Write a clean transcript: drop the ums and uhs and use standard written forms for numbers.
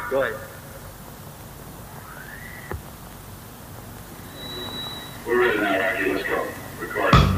Go ahead. We're ready now, Rocky. Let's go.